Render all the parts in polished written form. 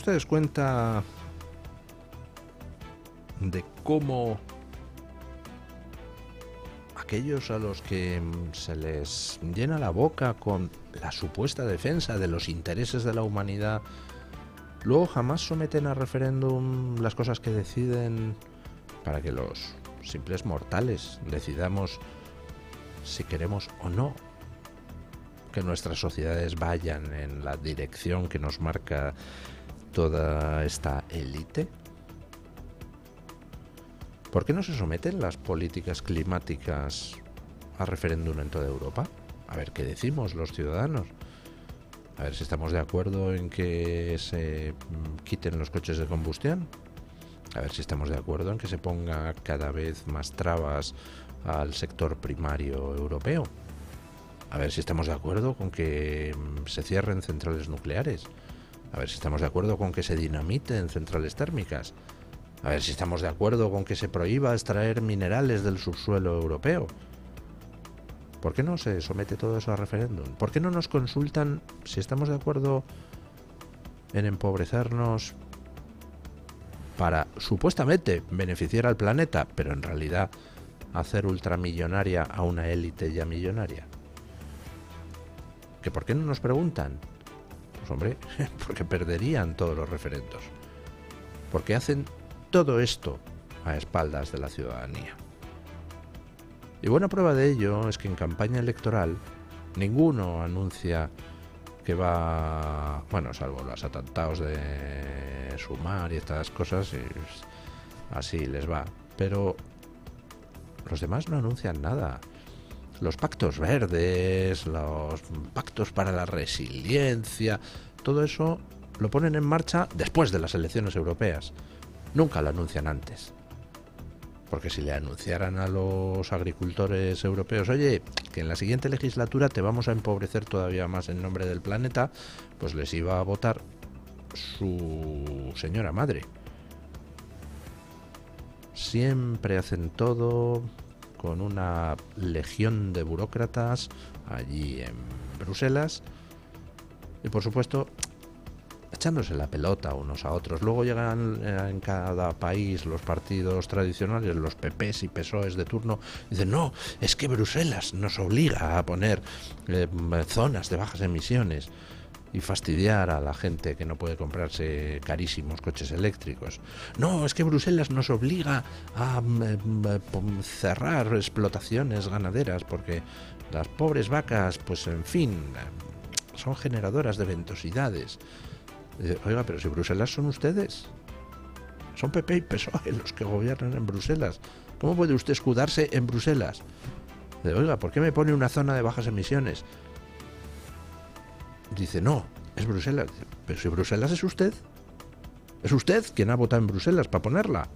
ustedes cuenta de cómo aquellos a los que se les llena la boca con la supuesta defensa de los intereses de la humanidad, luego jamás someten a referéndum las cosas que deciden para que los simples mortales decidamos si queremos o no que nuestras sociedades vayan en la dirección que nos marca toda esta élite? ¿Por qué no se someten las políticas climáticas a referéndum en toda Europa? A ver qué decimos los ciudadanos. A ver si estamos de acuerdo en que se quiten los coches de combustión. A ver si estamos de acuerdo en que se ponga cada vez más trabas al sector primario europeo. A ver si estamos de acuerdo con que se cierren centrales nucleares. A ver si estamos de acuerdo con que se dinamiten centrales térmicas. A ver si estamos de acuerdo con que se prohíba extraer minerales del subsuelo europeo. ¿Por qué no se somete todo eso a referéndum? ¿Por qué no nos consultan si estamos de acuerdo en empobrecernos para supuestamente beneficiar al planeta, pero en realidad hacer ultramillonaria a una élite ya millonaria? ¿Que por qué no nos preguntan? Pues hombre, porque perderían todos los referendos. Porque hacen todo esto a espaldas de la ciudadanía. Y buena prueba de ello es que en campaña electoral ninguno anuncia que va, bueno, salvo los atentados de Sumar y estas cosas, y así les va, pero los demás no anuncian nada. Los pactos verdes, los pactos para la resiliencia, todo eso lo ponen en marcha después de las elecciones europeas. Nunca lo anuncian antes. Porque si le anunciaran a los agricultores europeos, oye, que en la siguiente legislatura te vamos a empobrecer todavía más en nombre del planeta, pues les iba a votar su señora madre. Siempre hacen todo con una legión de burócratas allí en Bruselas y, por supuesto, echándose la pelota unos a otros. Luego llegan en cada país los partidos tradicionales, los PPs y PSOEs de turno, y dicen, no, es que Bruselas nos obliga a poner zonas de bajas emisiones y fastidiar a la gente que no puede comprarse carísimos coches eléctricos. No, es que Bruselas nos obliga a cerrar explotaciones ganaderas porque las pobres vacas, pues en fin, son generadoras de ventosidades. Oiga, pero si Bruselas son ustedes, son PP y PSOE los que gobiernan en Bruselas. ¿Cómo puede usted escudarse en Bruselas? Oiga, ¿por qué me pone una zona de bajas emisiones? Dice, no, es Bruselas. Pero si Bruselas es usted quien ha votado en Bruselas para ponerla.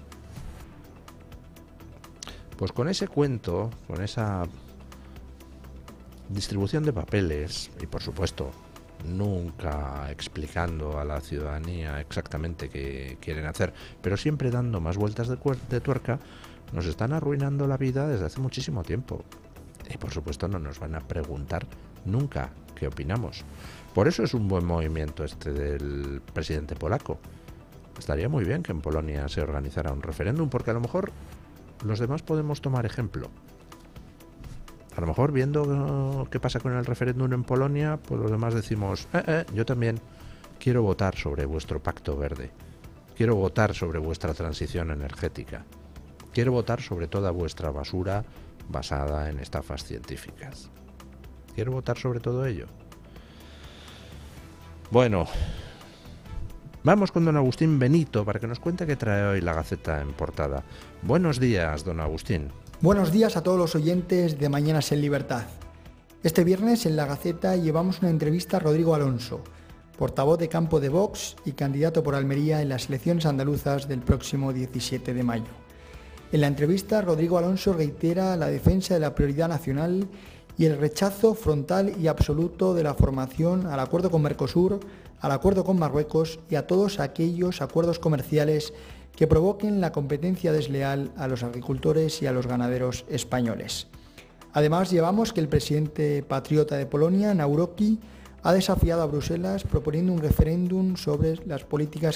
Pues con ese cuento, con esa distribución de papeles y, por supuesto, nunca explicando a la ciudadanía exactamente qué quieren hacer, pero siempre dando más vueltas de tuerca, nos están arruinando la vida desde hace muchísimo tiempo. Y por supuesto no nos van a preguntar nunca qué opinamos. Por eso es un buen movimiento este del presidente polaco. Estaría muy bien que en Polonia se organizara un referéndum, porque a lo mejor los demás podemos tomar ejemplo. A lo mejor viendo qué pasa con el referéndum en Polonia, pues los demás decimos, yo también quiero votar sobre vuestro pacto verde, quiero votar sobre vuestra transición energética, quiero votar sobre toda vuestra basura basada en estafas científicas. Quiero votar sobre todo ello. Bueno, vamos con don Agustín Benito para que nos cuente qué trae hoy la Gaceta en portada. Buenos días, don Agustín. Buenos días a todos los oyentes de Mañanas en Libertad. Este viernes en La Gaceta llevamos una entrevista a Rodrigo Alonso, portavoz de campo de Vox y candidato por Almería en las elecciones andaluzas del próximo 17 de mayo. En la entrevista, Rodrigo Alonso reitera la defensa de la prioridad nacional y el rechazo frontal y absoluto de la formación al acuerdo con Mercosur, al acuerdo con Marruecos y a todos aquellos acuerdos comerciales que provoquen la competencia desleal a los agricultores y a los ganaderos españoles. Además, llevamos que el presidente patriota de Polonia, Nawrocki, ha desafiado a Bruselas proponiendo un referéndum sobre las políticas